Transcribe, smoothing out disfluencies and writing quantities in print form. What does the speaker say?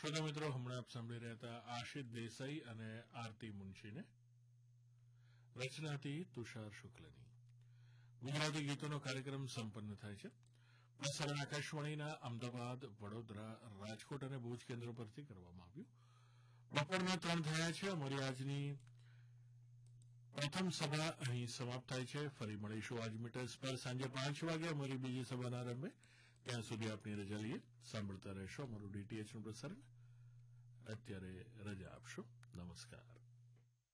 શ્રોતા મિત્રો, હમણાં આપ સાંભળી રહ્યા હતા આશિત દેસાઈ અને આરતી મુનશીને. રચના હતી તુષાર શુક્લની. ગુજરાતી ગીતોનો કાર્યક્રમ સંપન્ન થાય છે. પ્રસારણ આકાશવાણીના અમદાવાદ, વડોદરા, રાજકોટ અને ભુજ કેન્દ્રો પરથી કરવામાં આવ્યું. બપોરના 3 થયા છે. અમારી આજની પ્રથમ સભા અહીં સમાપ્ત થાય છે. ફરી મળીશું આજ મીટર્સ પર સાંજે 5 વાગે અમારી બીજી સભાના આરંભે. ત્યાં સુધી આપની રજા લઈએ. સાંભળતા રહેશો અમારું ડીટીએચનું પ્રસારણ. અત્યારે રજા આપશો. નમસ્કાર.